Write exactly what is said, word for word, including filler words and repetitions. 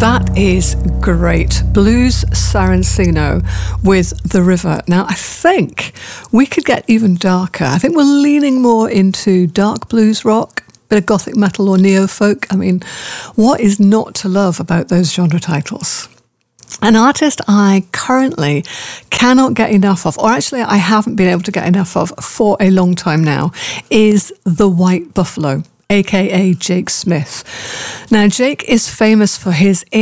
That is great. Blues Saraceno with The River. Now, I think we could get even darker. I think we're leaning more into dark blues rock, bit of gothic metal or neo-folk. I mean, what is not to love about those genre titles? An artist I currently cannot get enough of, or actually I haven't been able to get enough of for a long time now, is The White Buffalo, aka Jake Smith. Now, Jake is famous for his